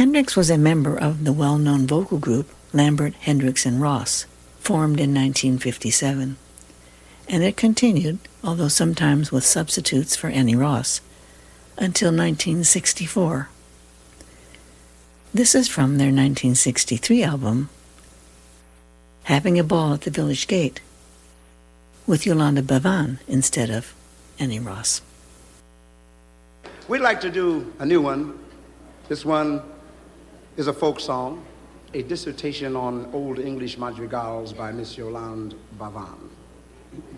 Hendricks was a member of the well-known vocal group Lambert, Hendricks and Ross, formed in 1957, and it continued, although sometimes with substitutes for Annie Ross, until 1964. This is from their 1963 album, Having a Ball at the Village Gate, with Yolanda Bavan instead of Annie Ross. We'd like to do a new one. This one is a folk song, a dissertation on Old English madrigals by Miss Yolande Bavan.